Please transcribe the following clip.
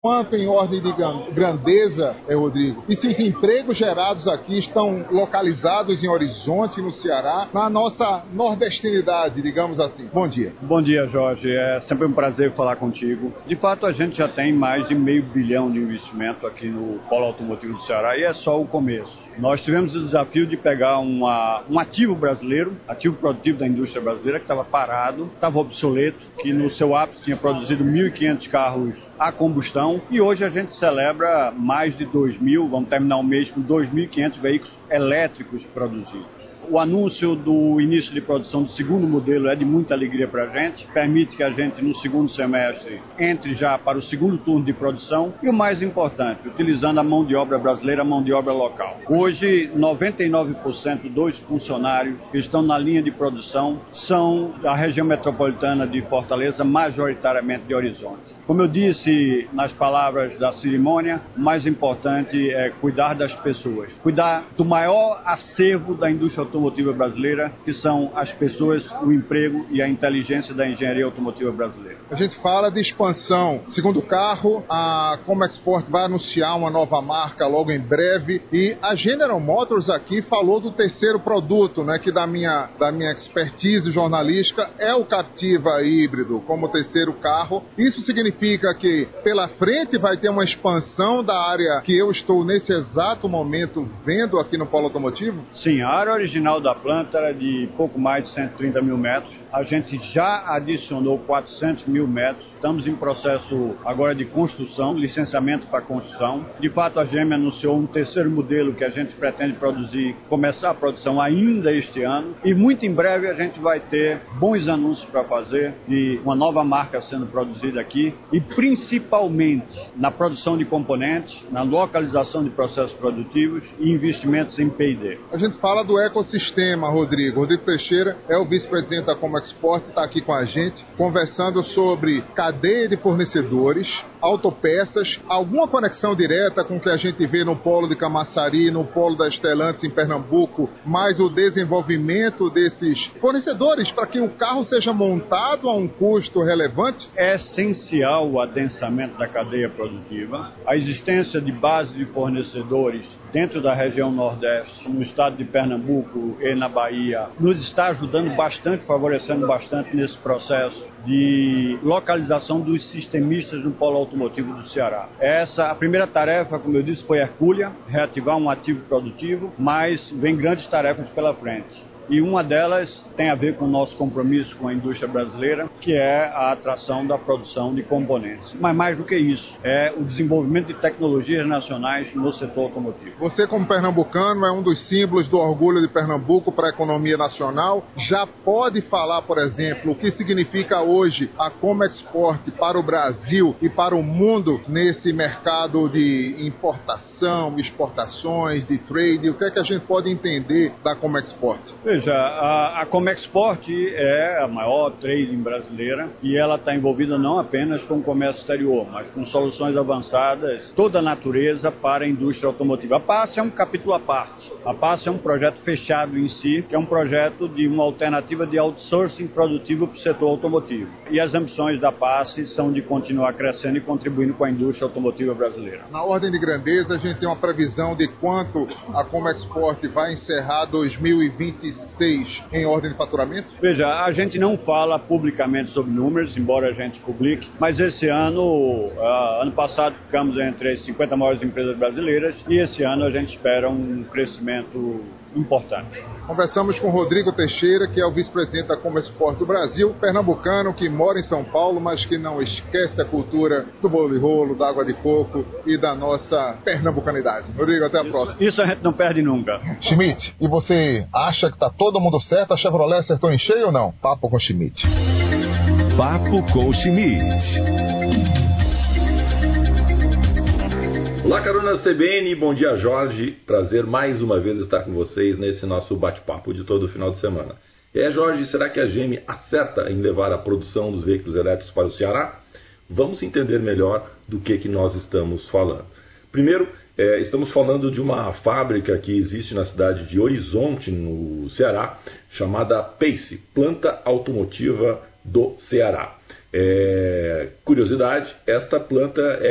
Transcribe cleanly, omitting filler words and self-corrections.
Quanto em ordem de grandeza, Rodrigo, e se os empregos gerados aqui estão localizados em Horizonte, no Ceará, na nossa nordestinidade, digamos assim. Bom dia. Bom dia, Jorge. É sempre um prazer falar contigo. De fato, a gente já tem mais de R$500 bilhão de investimento aqui no Polo Automotivo do Ceará e é só o começo. Nós tivemos o desafio de pegar um ativo brasileiro, ativo produtivo da indústria brasileira, que estava parado, estava obsoleto, que no seu ápice tinha produzido 1.500 carros a combustão, e hoje a gente celebra mais de 2.000, vamos terminar o mês com 2.500 veículos elétricos produzidos. O anúncio do início de produção do segundo modelo é de muita alegria para a gente, permite que a gente no segundo semestre entre já para o segundo turno de produção e o mais importante, utilizando a mão de obra brasileira, a mão de obra local. Hoje, 99% dos funcionários que estão na linha de produção são da região metropolitana de Fortaleza, majoritariamente de Horizonte. Como eu disse nas palavras da cerimônia, o mais importante é cuidar das pessoas, cuidar do maior acervo da indústria automotiva brasileira, que são as pessoas, o emprego e a inteligência da engenharia automotiva brasileira. A gente fala de expansão. Segundo carro, a Comexport vai anunciar uma nova marca logo em breve e a General Motors aqui falou do terceiro produto, né, que da minha expertise jornalística é o Captiva híbrido como terceiro carro. Isso significa que pela frente vai ter uma expansão da área que eu estou nesse exato momento vendo aqui no Polo Automotivo? Sim, a área original da planta era de pouco mais de 130 mil metros. A gente já adicionou 400 mil metros. Estamos em processo agora de construção, licenciamento para construção. De fato, a GM anunciou um terceiro modelo que a gente pretende produzir, começar a produção ainda este ano. E muito em breve a gente vai ter bons anúncios para fazer de uma nova marca sendo produzida aqui. E principalmente na produção de componentes, na localização de processos produtivos e investimentos em P&D. A gente fala do ecossistema, Rodrigo. Rodrigo Teixeira é o vice-presidente da Comexport, está aqui com a gente, conversando sobre cadeia de fornecedores, autopeças, alguma conexão direta com o que a gente vê no polo de Camaçari, no polo da Stellantis em Pernambuco, mais o desenvolvimento desses fornecedores para que o carro seja montado a um custo relevante? É essencial o adensamento da cadeia produtiva, a existência de base de fornecedores dentro da região Nordeste, no estado de Pernambuco e na Bahia, nos está ajudando bastante, favorecendo bastante nesse processo de localização dos sistemistas no polo automotivo do Ceará. A primeira tarefa, como eu disse, foi hercúlea, reativar um ativo produtivo, mas vem grandes tarefas pela frente. E uma delas tem a ver com o nosso compromisso com a indústria brasileira, que é a atração da produção de componentes. Mas mais do que isso, é o desenvolvimento de tecnologias nacionais no setor automotivo. Você, como pernambucano, é um dos símbolos do orgulho de Pernambuco para a economia nacional. Já pode falar, por exemplo, o que significa hoje a Comexport para o Brasil e para o mundo nesse mercado de importação, exportações, de trade? O que é que a gente pode entender da Comexport? Veja, a Comexport é a maior trading brasileira e ela está envolvida não apenas com o comércio exterior, mas com soluções avançadas, toda a natureza para a indústria automotiva. A PAS é um capítulo à parte. A PAS é um projeto fechado em si, que é um projeto de uma alternativa de outsourcing produtivo para o setor automotivo. E as ambições da PAS são de continuar crescendo e contribuindo com a indústria automotiva brasileira. Na ordem de grandeza, a gente tem uma previsão de quanto a Comexport vai encerrar 2026 em ordem de faturamento? Veja, a gente não fala publicamente sobre números, embora a gente publique, mas esse ano passado ficamos entre as 50 maiores empresas brasileiras e esse ano a gente espera um crescimento importante. Conversamos com Rodrigo Teixeira, que é o vice-presidente da Comexport do Brasil, pernambucano que mora em São Paulo, mas que não esquece a cultura do bolo de rolo, da água de coco e da nossa pernambucanidade. Rodrigo, até a próxima. Isso a gente não perde nunca. Schmidt, e você acha que está todo mundo certo? A Chevrolet acertou em cheio ou não? Papo com Schmidt. Papo com Schmidt. Olá, carona CBN, bom dia, Jorge. Prazer mais uma vez estar com vocês nesse nosso bate-papo de todo final de semana. Jorge, será que a GM acerta em levar a produção dos veículos elétricos para o Ceará? Vamos entender melhor do que nós estamos falando. Primeiro, estamos falando de uma fábrica que existe na cidade de Horizonte, no Ceará, chamada PACE, Planta Automotiva do Ceará. Curiosidade, esta planta é